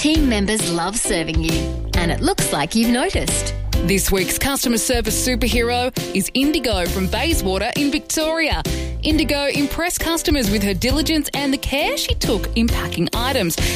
team members love serving you, and it looks like you've noticed. This week's customer service superhero is Indigo from Bayswater in Victoria. Indigo impressed customers with her diligence and the care she took in packing items.